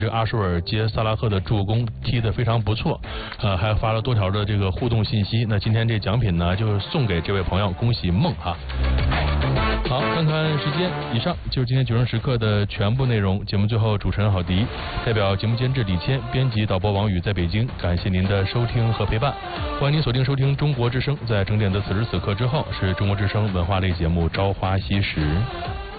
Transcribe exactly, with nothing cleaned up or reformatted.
这个阿舒尔接萨拉赫的助攻踢得非常不错，呃，还发了多条的这个互动信息。那今天这奖品呢，就送给这位朋友，恭喜梦哈。好，看看时间，以上就是今天九声时刻的全部内容。节目最后，主持人郝迪代表节目监制李谦、编辑导播王宇在北京，感谢您的收听和陪伴。欢迎您锁定收听中国之声，在整点的此时此刻之后，是中国之声文化类节目《朝花夕拾》。